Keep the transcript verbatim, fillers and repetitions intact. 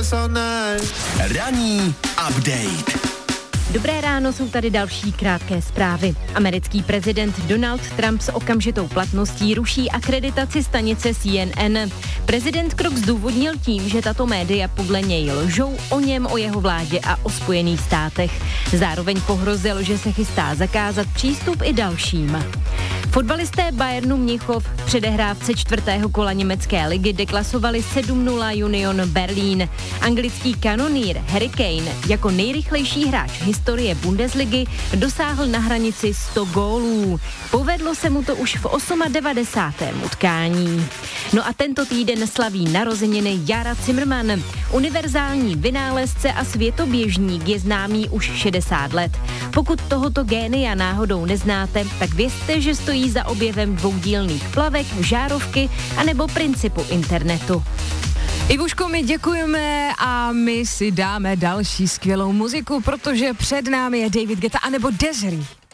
Ranní update. Dobré ráno, jsou tady další krátké zprávy. Americký prezident Donald Trump s okamžitou platností ruší akreditaci stanice C N N. Prezident krok zdůvodnil tím, že tato média podle něj lžou o něm, o jeho vládě a o Spojených státech. Zároveň pohrozil, že se chystá zakázat přístup i dalším. Fotbalisté Bayernu Mnichov v předehrávce čtvrtého kola německé ligy deklasovali sedm nula Union Berlin. Anglický kanonýr Harry Kane jako nejrychlejší hráč historie Bundesligy dosáhl na hranici sto gólů. Povedlo se mu to už v devadesátém osmém utkání. No a tento týden slaví narozeniny Jara Zimmermann. Univerzální vynálezce a světoběžník je známý už šedesát let. Pokud tohoto génia náhodou neznáte, tak vězte, že stojí za objevem dvoudílných plavek, žárovky anebo principu internetu. Ivuško, my děkujeme a my si dáme další skvělou muziku, protože před námi je David Guetta anebo Desiree.